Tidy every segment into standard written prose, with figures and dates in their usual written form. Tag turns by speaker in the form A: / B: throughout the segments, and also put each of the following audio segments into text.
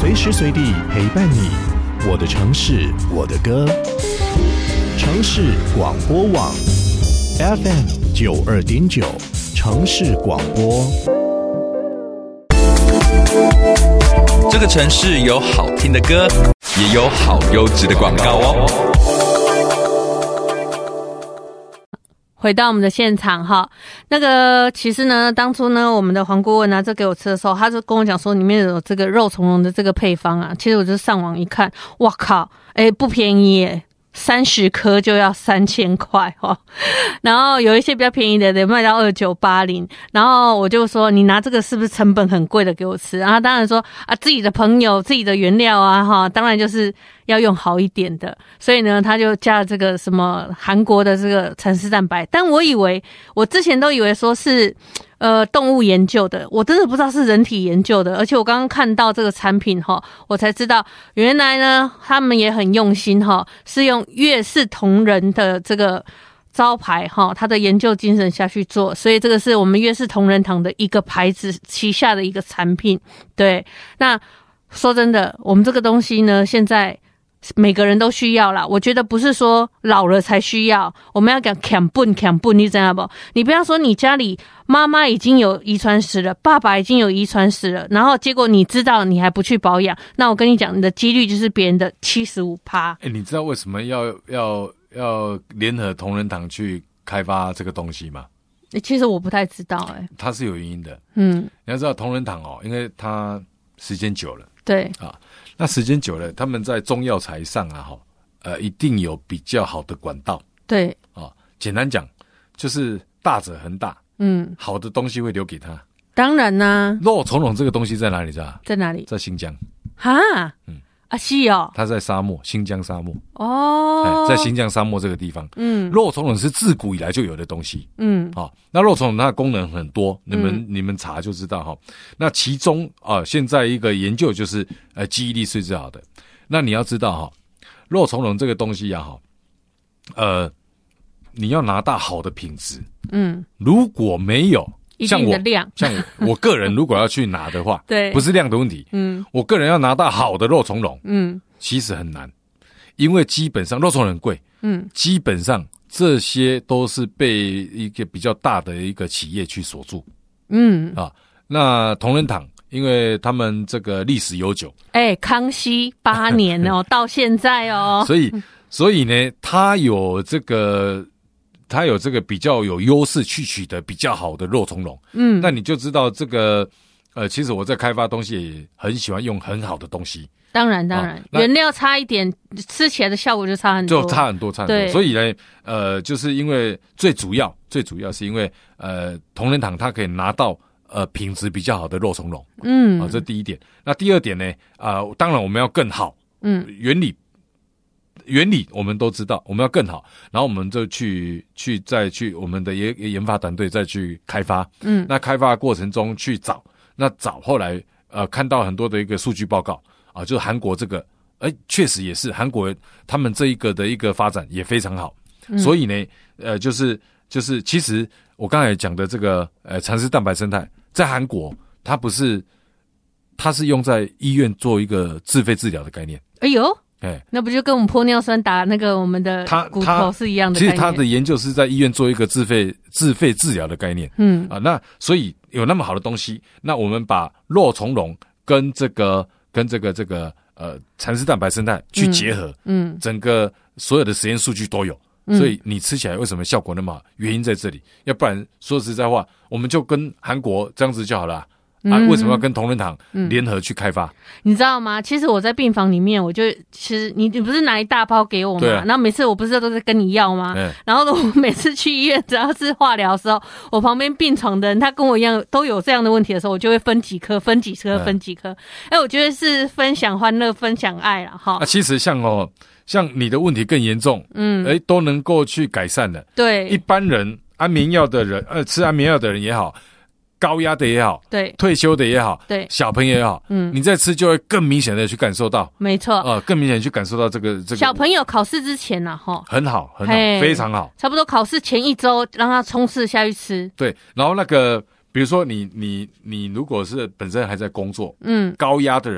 A: 随时随地陪伴你，我的城市，我的歌。城市广播网 FM92.9，城市广播。
B: 这个城市有好听的歌，也有好优质的广告哦。
C: 回到我们的现场哈，那个其实呢，当初呢，我们的黄顾问拿这给我吃的时候，他就跟我讲说里面有这个肉苁蓉的这个配方啊。其实我就上网一看，哇靠，不便宜耶，30颗就要3000块哦。然后有一些比较便宜的得卖到2980，然后我就说你拿这个是不是成本很贵的给我吃？然后当然说啊，自己的朋友自己的原料啊哈，当然就是要用好一点的，所以呢他就加了这个什么韩国的这个蚕丝蛋白，但我之前都以为说是动物研究的，我真的不知道是人体研究的，而且我刚刚看到这个产品齁，我才知道原来呢他们也很用心齁，是用越式同仁的这个招牌齁，他的研究精神下去做，所以这个是我们越式同仁堂的一个牌子旗下的一个产品。对，那说真的，我们这个东西呢现在每个人都需要啦，我觉得不是说老了才需要，我们要讲强笨，你知道不？你不要说你家里妈妈已经有遗传史了，爸爸已经有遗传史了，然后结果你知道你还不去保养，那我跟你讲，你的几率就是别人的75%。
D: 你知道为什么要联合同仁堂去开发这个东西吗？
C: 其实我不太知道
D: 它是有原因的。你要知道同仁堂因为它时间久了，
C: 对
D: 啊，那时间久了，他们在中药材上一定有比较好的管道。
C: 对
D: 啊，简单讲就是大者恒大，好的东西会留给他。
C: 当然啦，
D: 肉苁蓉这个东西在哪里？
C: 在哪里？
D: 在新疆。
C: 哈，是哦，
D: 它在沙漠，新疆沙漠。在新疆沙漠这个地方，肉苁蓉是自古以来就有的东西。那肉苁蓉它的功能很多，你们查就知道那其中现在一个研究就是记忆力是最好的。那你要知道肉苁蓉这个东西你要拿到好的品质，如果没有
C: 一定的量，
D: 像我个人如果要去拿的话，
C: 对，
D: 不是量的问题，我个人要拿到好的肉苁蓉，其实很难，因为基本上肉苁蓉很贵，基本上这些都是被一个比较大的一个企业去锁住，那同仁堂因为他们这个历史悠久，
C: 康熙8年到现在
D: 所以呢，他有这个比较有优势去取得比较好的肉苁蓉，那你就知道这个其实我在开发东西也很喜欢用很好的东西。
C: 当然，原料差一点，吃起来的效果就差很多，
D: 对，所以呢，就是因为最主要是因为同仁堂它可以拿到品质比较好的肉苁蓉，这第一点。那第二点呢，当然我们要更好，原理我们都知道，我们要更好，然后我们就再去我们的研发团队再去开发，那开发的过程中去找后来看到很多的一个数据报告就是韩国这个确实也是韩国他们这一个的一个发展也非常好，所以呢就是其实我刚才讲的这个蚕丝蛋白生态在韩国它是用在医院做一个自费治疗的概念。
C: 那不就跟我们玻尿酸打那个我们的骨头是一样的概念？
D: 其实他的研究是在医院做一个自费治疗的概念。那所以有那么好的东西，那我们把肉苁蓉跟这个蚕丝蛋白生态去结合，整个所有的实验数据都有，所以你吃起来为什么效果那么好？原因在这里。要不然说实在话，我们就跟韩国这样子就好了。为什么要跟同仁堂联合去开发？
C: 你知道吗？其实我在病房里面，其实你不是拿一大包给我吗？然后每次我不是都是跟你要吗？然后我每次去医院，只要是化疗的时候，我旁边病床的人，他跟我一样都有这样的问题的时候，我就会分几颗。我觉得是分享欢乐，分享爱啦哈。
D: 其实像你的问题更严重，都能够去改善的。
C: 对，
D: 一般人安眠药的人，吃安眠药的人也好。高压的也好，
C: 对，
D: 退休的也好，
C: 对，
D: 小朋友也好，你在吃就会更明显的去感受到，
C: 没错，
D: 更明显的去感受到这个
C: 小朋友考试之前
D: 很好，非常好，
C: 差不多考试前1周让他冲刺下去吃，
D: 对，然后比如说你如果是本身还在工作，高压的人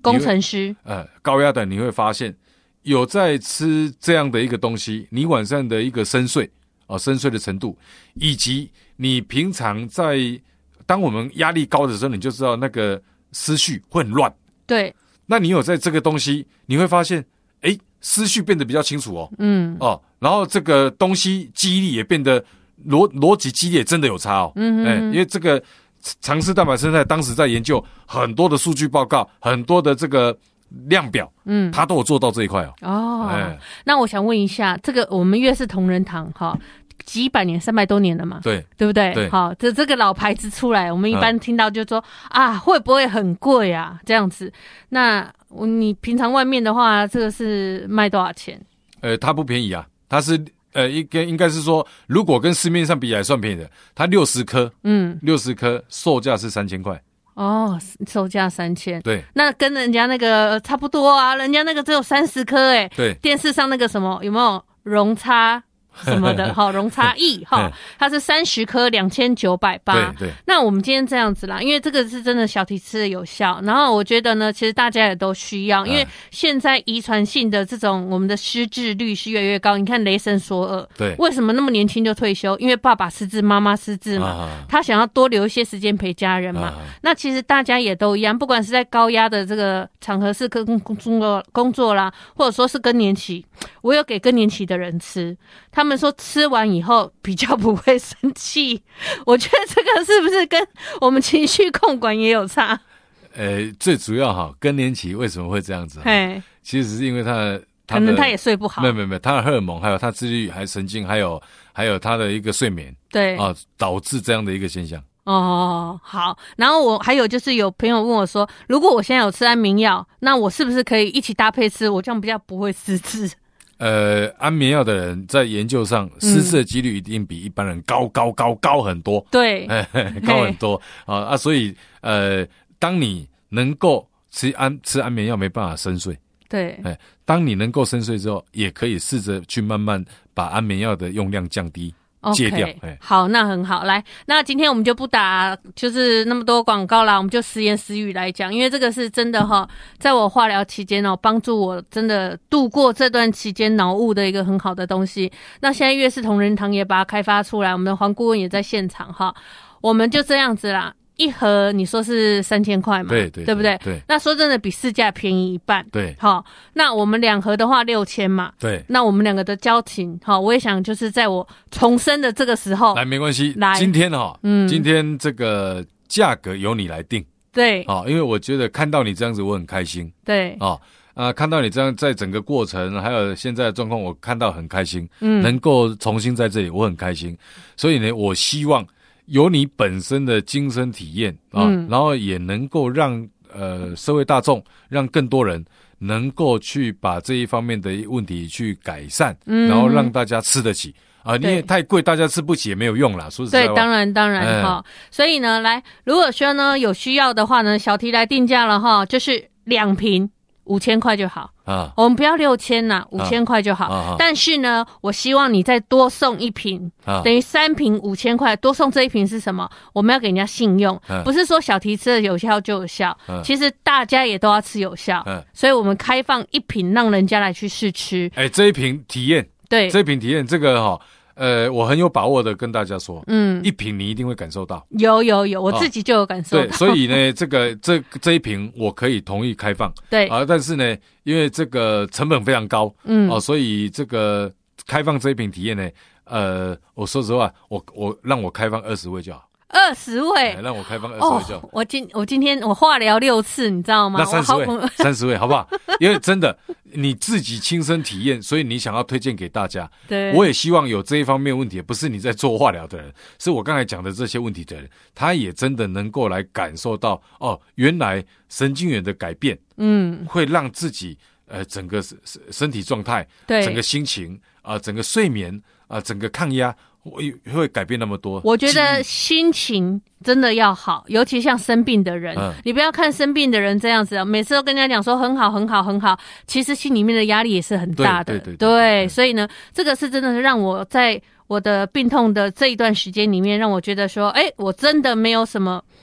C: 工程师，
D: 高压的你会发现有在吃这样的一个东西，你晚上的一个深睡深睡的程度，以及你平常当我们压力高的时候，你就知道那个思绪会很乱。
C: 对，
D: 那你有在这个东西，你会发现，思绪变得比较清楚然后这个东西记忆力也变得逻辑记忆也真的有差因为这个常吃蛋白生态当时在研究很多的数据报告，很多的这个量表，他都有做到这一块
C: 那我想问一下，这个我们粤式同仁堂几百年300多年了嘛，对不对？
D: 对，
C: 好，这个老牌子出来，我们一般听到就说会不会很贵啊？这样子，那你平常外面的话，这个是卖多少钱？
D: 它不便宜啊，它是应该是说，如果跟市面上比还算便宜的，它60颗，60颗售价是3000块。
C: 售价3000，
D: 对，
C: 那跟人家那个差不多啊，人家那个只有30颗
D: 对，
C: 电视上那个什么有没有荣差什么的荣差异它是30颗2980。
D: 对，
C: 那我们今天这样子啦，因为这个是真的小题吃的有效，然后我觉得呢，其实大家也都需要，因为现在遗传性的这种我们的失智率是越来越高。你看雷神索尔，
D: 对，
C: 为什么那么年轻就退休？因为爸爸失智，妈妈失智嘛，他想要多留一些时间陪家人嘛。那其实大家也都一样，不管是在高压的这个场合是工作啦，或者说是更年期，我有给更年期的人吃，他们说吃完以后比较不会生气，我觉得这个是不是跟我们情绪控管也有差？
D: 最主要更年期为什么会这样子？其实是因为
C: 可能他也睡不好，
D: 没有，他的荷尔蒙，还有他自律，还有神经，还有他的一个睡眠，
C: 对
D: 导致这样的一个现象。
C: 好。然后我还有就是有朋友问我说，如果我现在有吃安眠药，那我是不是可以一起搭配吃？我这样比较不会失智。
D: 安眠药的人在研究上失智的几率一定比一般人高很多，
C: 对，
D: 高很多所以当你能够吃安眠药没办法深睡，
C: 对，
D: 当你能够深睡之后，也可以试着去慢慢把安眠药的用量降低。戒掉。
C: 好，那很好。来，那今天我们就不打就是那么多广告啦，我们就实言实语来讲，因为这个是真的在我化疗期间帮助我真的度过这段期间脑雾的一个很好的东西。那现在粤式同仁堂也把它开发出来，我们的黄顾问也在现场我们就这样子啦。一盒你说是3000块嘛？
D: 对
C: 不对？
D: 对。
C: 那说真的比市价便宜一半。
D: 对。
C: 那我们2盒的话6000嘛。
D: 对。
C: 那我们2个的交情我也想就是在我重生的这个时候。
D: 来，没关系。来，今天今天这个价格由你来定。
C: 对。
D: 因为我觉得看到你这样子我很开心。
C: 对。
D: 看到你这样在整个过程还有现在的状况，我看到很开心。能够重新在这里我很开心。所以呢，我希望有你本身的亲身体验然后也能够让社会大众，让更多人能够去把这一方面的问题去改善，然后让大家吃得起因为太贵大家吃不起也没有用啦，说实在话。
C: 对，当然所以呢，来，如果说呢有需要的话呢，小题来定价了就是2瓶5000块就好我们不要6000啦，5000块就好但是呢，我希望你再多送1瓶等于3瓶5000块，多送这1瓶是什么？我们要给人家信用不是说小题吃的有效就有效其实大家也都要吃有效所以我们开放1瓶让人家来去试吃
D: 这一瓶体验，对，这一瓶体验这个我很有把握的跟大家说1瓶你一定会感受到。
C: 有我自己就有感受到。
D: 对，所以呢这一瓶我可以同意开放。
C: 对
D: 但是呢因为这个成本非常高所以这个开放这一瓶体验呢我说实话我让我开放20位就好。
C: 20位，
D: 让我开放20位就好。
C: 我今天我化疗6次，你知道吗？
D: 那30位好不好？因为真的你自己亲身体验，所以你想要推荐给大家。
C: 对，
D: 我也希望有这一方面问题，不是你在做化疗的人，是我刚才讲的这些问题的人，他也真的能够来感受到原来神经元的改变，会让自己整个身体状态，对，整个心情整个睡眠整个抗压。会改变那么多。
C: 我觉得心情真的要好，尤其像生病的人你不要看生病的人这样子每次都跟人家讲说很好其实心里面的压力也是很大的。对，所以呢这个是真的是让我在我的病痛的这一段时间里面让我觉得说我真的没有什么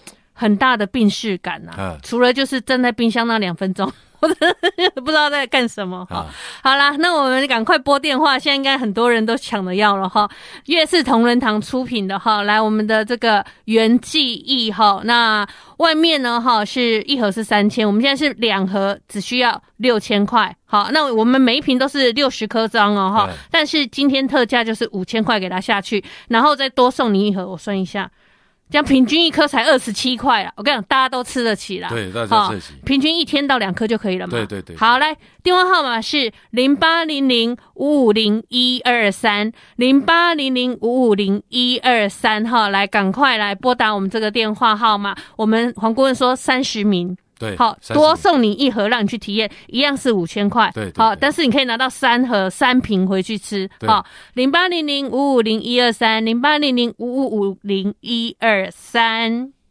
C: 很大的病识感啊，除了就是站在冰箱那2分钟。我真的不知道在干什么哈。好啦，那我们赶快拨电话，现在应该很多人都抢着要了哈。悦氏同仁堂出品的哈，来我们的这个原记忆哈，那外面呢哈是1盒是3000，我们现在是2盒只需要6000块。好，那我们每一瓶都是60颗装哦哈，但是今天特价就是5000块给它下去，然后再多送你1盒，我算一下。这样平均1颗才27块啦，我跟你讲，大家都吃得起啦。
D: 对，大家吃得起。
C: 平均1天到2颗就可以了嘛。
D: 对对对。
C: 好，来，电话号码是0800550123 0800550123哈，来，赶快来拨打我们这个电话号码。我们黄顾问说30名。
D: 对，
C: 好，多送你1盒，让你去体验，一样是5000块。
D: 对，
C: 好，但是你可以拿到3盒3瓶回去吃。好，0800550123 0800550123。